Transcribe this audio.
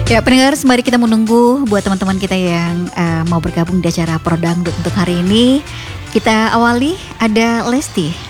Ya pendengar, mari kita menunggu buat teman-teman kita yang mau bergabung di acara Pro Dangdut untuk hari ini. Kita awali ada Lesti.